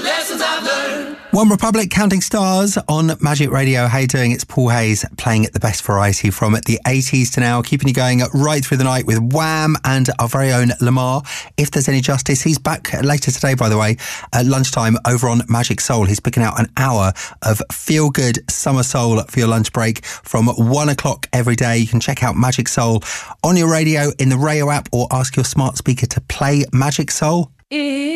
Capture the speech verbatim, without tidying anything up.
lessons I've learned. One Republic, Counting Stars on Magic Radio. How you doing? It's Paul Hayes playing at the best variety from the eighties to now, keeping you going right through the night with Wham and our very own Lamar. If There's Any Justice, he's back later today, by the way, at lunchtime over on Magic Soul. He's picking out an hour of feel-good summer soul for your lunch break from one o'clock every day. You can check out Magic Soul on your radio, in the Rayo app, or ask your smart speaker to play Magic Soul.